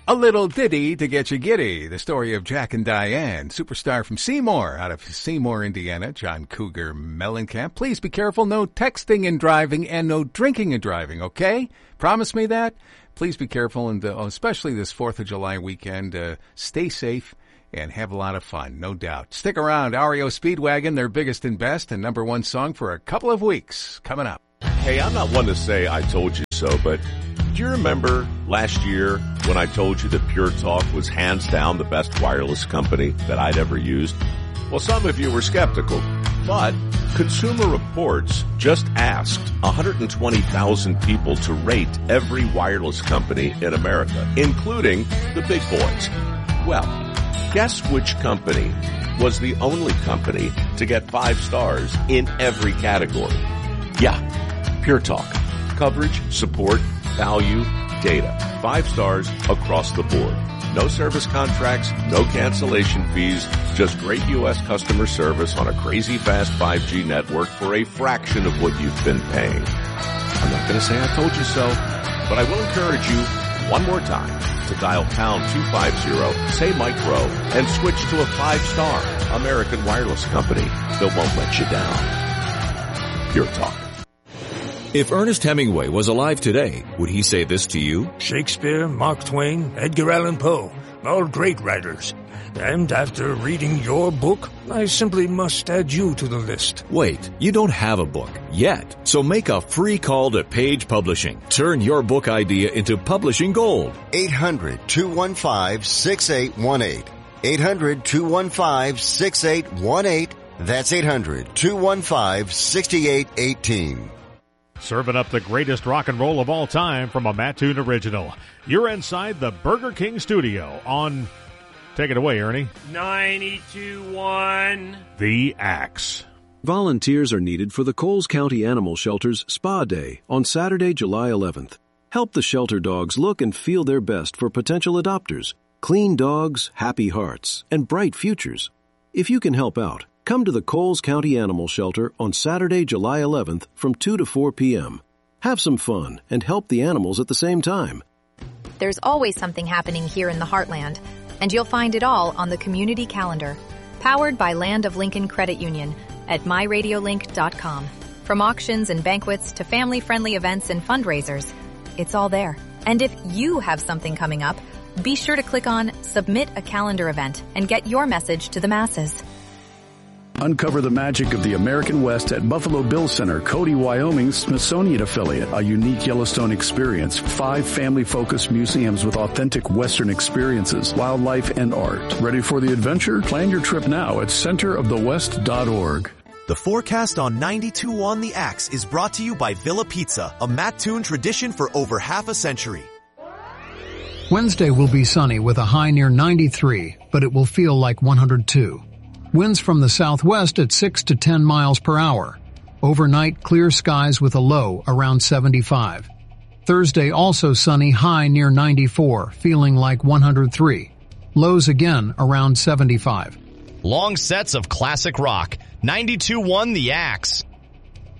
A little ditty to get you giddy. The story of Jack and Diane, superstar from Seymour, out of Seymour, Indiana, John Cougar Mellencamp. Please be careful. No texting and driving and no drinking and driving, okay? Promise me that? Please be careful, and especially this 4th of July weekend. Stay safe and have a lot of fun, no doubt. Stick around. REO Speedwagon, their biggest and best and number one song for a couple of weeks. Coming up. Hey, I'm not one to say I told you so, but do you remember last year when I told you that Pure Talk was hands down the best wireless company that I'd ever used? Well, some of you were skeptical, but Consumer Reports just asked 120,000 people to rate every wireless company in America, including the big boys. Well, guess which company was the only company to get 5 stars in every category? Yeah, Pure Talk. Coverage, support, value, data. 5 stars across the board. No service contracts, no cancellation fees, just great U.S. customer service on a crazy fast 5G network for a fraction of what you've been paying. I'm not going to say I told you so, but I will encourage you one more time to dial pound 250, say Mike Rowe, and switch to a 5-star American wireless company that won't let you down. Pure Talk. If Ernest Hemingway was alive today, would he say this to you? Shakespeare, Mark Twain, Edgar Allan Poe, all great writers. And after reading your book, I simply must add you to the list. Wait, you don't have a book yet. So make a free call to Page Publishing. Turn your book idea into publishing gold. 800-215-6818. 800-215-6818. That's 800-215-6818. Serving up the greatest rock and roll of all time from a Mattoon original. You're inside the Burger King studio on, take it away, Ernie. 92.1 The Axe. Volunteers are needed for the Coles County Animal Shelter's Spa Day on Saturday, July 11th. Help the shelter dogs look and feel their best for potential adopters. Clean dogs, happy hearts, and bright futures. If you can help out, come to the Coles County Animal Shelter on Saturday, July 11th from 2 to 4 p.m. Have some fun and help the animals at the same time. There's always something happening here in the Heartland, and you'll find it all on the community calendar, powered by Land of Lincoln Credit Union at myradiolink.com. From auctions and banquets to family-friendly events and fundraisers, it's all there. And if you have something coming up, be sure to click on Submit a Calendar Event and get your message to the masses. Uncover the magic of the American West at Buffalo Bill Center, Cody, Wyoming's Smithsonian affiliate. A unique Yellowstone experience. 5 family-focused museums with authentic Western experiences, wildlife, and art. Ready for the adventure? Plan your trip now at centerofthewest.org. The forecast on 92.1 The Axe is brought to you by Villa Pizza, a Mattoon tradition for over half a century. Wednesday will be sunny with a high near 93, but it will feel like 102. Winds from the southwest at 6 to 10 miles per hour. Overnight, clear skies with a low around 75. Thursday also sunny, high near 94, feeling like 103. Lows again around 75. Long sets of classic rock. 92.1 The Axe.